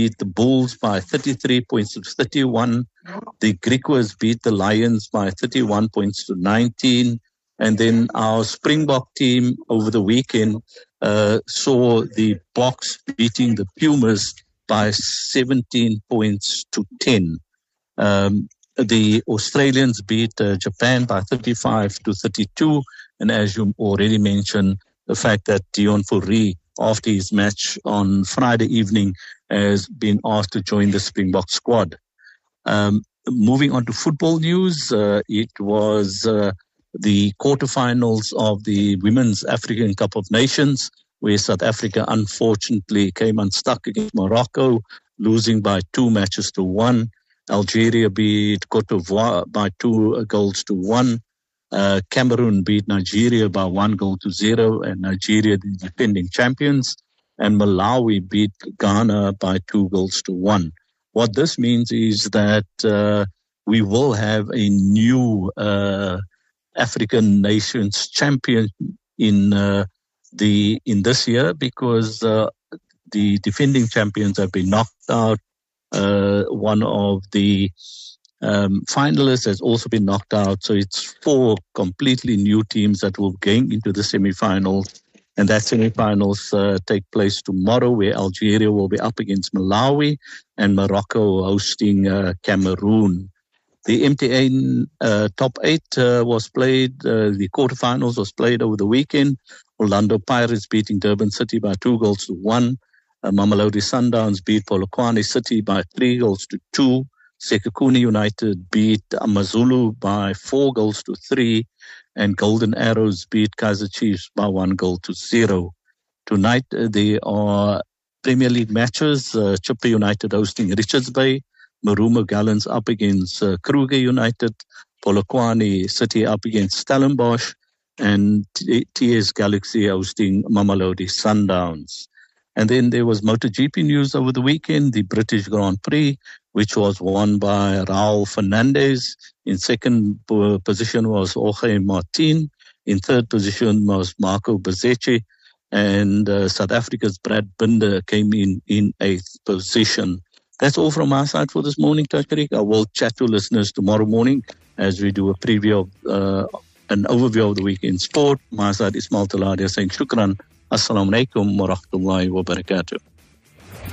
beat the Bulls by 33 points to 31. The Griquas beat the Lions by 31 points to 19. And then our Springbok team over the weekend saw the Boks beating the Pumas by 17 points to 10. The Australians beat Japan by 35 to 32. And as you already mentioned, the fact that Deon Fourie, after his match on Friday evening, has been asked to join the Springbok squad. Moving on to football news, it was the quarterfinals of the Women's African Cup of Nations, where South Africa unfortunately came unstuck against Morocco, losing by 2-1. Algeria beat Cote d'Ivoire by 2-1. Cameroon beat Nigeria by 1-0, and Nigeria, the defending champions. And Malawi beat Ghana by 2-1. What this means is that we will have a new African nations champion in this year, because the defending champions have been knocked out. One of the finalists has also been knocked out. So it's 4 completely new teams that will gain into the semifinals. And that semifinals take place tomorrow, where Algeria will be up against Malawi and Morocco hosting Cameroon. The MTN top 8 was played. The quarterfinals was played over the weekend. Orlando Pirates beating Durban City by 2-1. Mamelodi Sundowns beat Polokwane City by 3-2. Sekhukhune United beat Amazulu by 4-3. And Golden Arrows beat Kaizer Chiefs by 1-0. Tonight, there are Premier League matches. Chippa United hosting Richards Bay. Marumo Gallants up against Kruger United. Polokwane City up against Stellenbosch. And TS Galaxy hosting Mamelodi Sundowns. And then there was MotoGP news over the weekend, the British Grand Prix, which was won by Raul Fernandez. In second position was Jorge Martin. In third position was Marco Bezzecchi. And South Africa's Brad Binder came in 8th position. That's all from our side for this morning, Takarik. I will chat to listeners tomorrow morning as we do a preview of an overview of the weekend sport. My side is Ismail Taladia saying shukran. Assalamu alaikum wa rahmatullahi wa barakatuh.